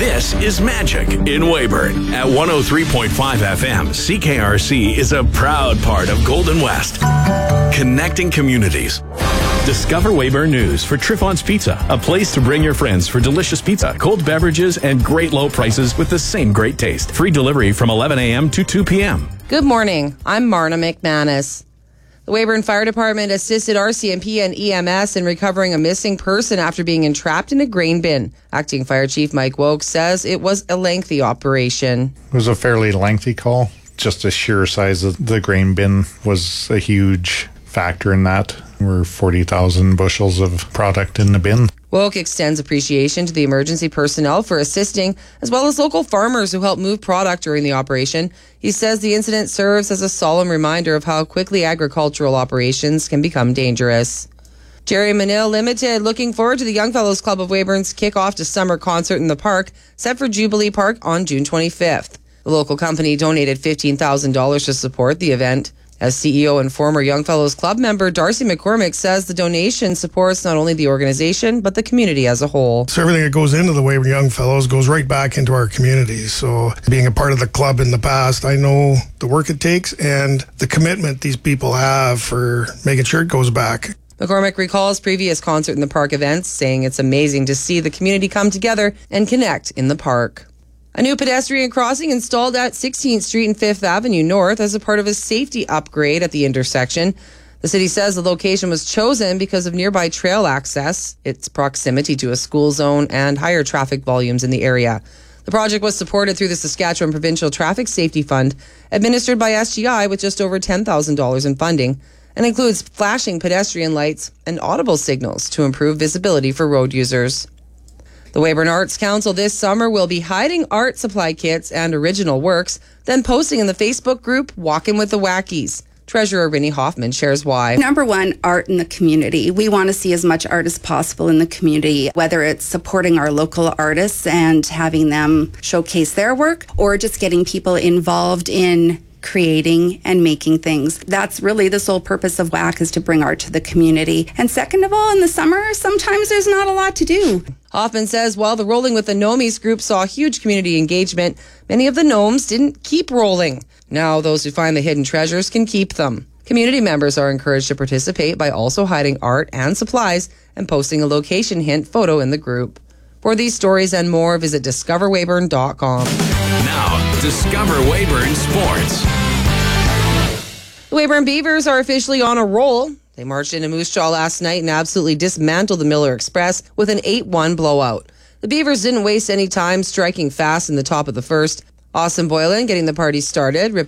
This is Magic in Weyburn. At 103.5 FM, CKRC is a proud part of Golden West. Connecting communities. Discover Weyburn News for Triffon's Pizza, a place to bring your friends for delicious pizza, cold beverages, and great low prices with the same great taste. Free delivery from 11 a.m. to 2 p.m. Good morning. I'm Marna McManus. The Weyburn Fire Department assisted RCMP and EMS in recovering a missing person after being entrapped in a grain bin. Acting Fire Chief Mike Woke says it was a lengthy operation. It was a fairly lengthy call. Just the sheer size of the grain bin was a huge factor in that. There were 40,000 bushels of product in the bin. Woke extends appreciation to the emergency personnel for assisting, as well as local farmers who helped move product during the operation. He says the incident serves as a solemn reminder of how quickly agricultural operations can become dangerous. Jerry Manil Limited looking forward to the Young Fellows Club of Weyburn's kickoff to summer concert in the park, set for Jubilee Park on June 25th. The local company donated $15,000 to support the event. As CEO and former Young Fellows Club member Darcy McCormick says the donation supports not only the organization, but the community as a whole. So everything that goes into the Weyburn Young Fellows goes right back into our community. So being a part of the club in the past, I know the work it takes and the commitment these people have for making sure it goes back. McCormick recalls previous concert in the park events, saying it's amazing to see the community come together and connect in the park. A new pedestrian crossing installed at 16th Street and 5th Avenue North as a part of a safety upgrade at the intersection. The city says the location was chosen because of nearby trail access, its proximity to a school zone, and higher traffic volumes in the area. The project was supported through the Saskatchewan Provincial Traffic Safety Fund, administered by SGI with just over $10,000 in funding, and includes flashing pedestrian lights and audible signals to improve visibility for road users. The Weyburn Arts Council this summer will be hiding art supply kits and original works, then posting in the Facebook group Walkin' with the Wackies. Treasurer Rinnie Hoffman shares why. Number one, art in the community. We want to see as much art as possible in the community, whether it's supporting our local artists and having them showcase their work, or just getting people involved in creating and making things. That's really the sole purpose of WAC, is to bring art to the community. And second of all, in the summer, sometimes there's not a lot to do. Hoffman says while the Rolling with the Gnomies group saw huge community engagement, many of the gnomes didn't keep rolling. Now those who find the hidden treasures can keep them. Community members are encouraged to participate by also hiding art and supplies and posting a location hint photo in the group. For these stories and more, visit discoverweyburn.com. Now, Discover Weyburn Sports. The Weyburn Beavers are officially on a roll. They marched into Moose Jaw last night and absolutely dismantled the Miller Express with an 8-1 blowout. The Beavers didn't waste any time, striking fast in the top of the first. Austin Boylan getting the party started,